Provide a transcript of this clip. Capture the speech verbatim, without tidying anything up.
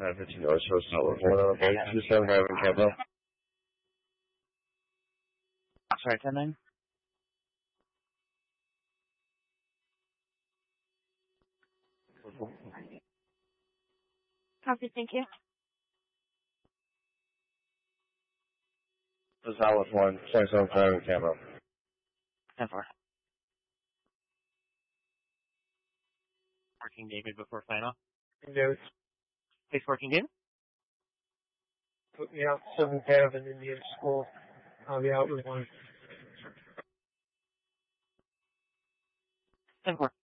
nine fifteen North Shore, South one on a point two seven driving Campbell. Sorry, ten nine. Copy, thank you. South one, twenty-seven driving Campbell. ten four. Working David before final. Notes. Please working David. Put me out seventh Avenue in Indian School. I'll be out with one. ten four.